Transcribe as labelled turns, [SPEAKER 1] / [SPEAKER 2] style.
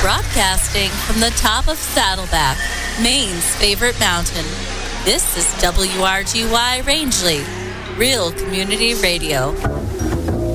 [SPEAKER 1] Broadcasting from the top of Saddleback, Maine's favorite mountain. This is WRGY Rangeley, Real Community Radio.